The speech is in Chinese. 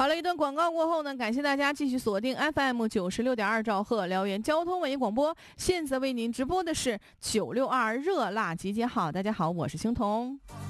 好了，一段广告过后呢，感谢大家继续锁定 FM 96.2兆赫辽源交通文艺广播。现在为您直播的是962热辣集结号。大家好，我是青铜。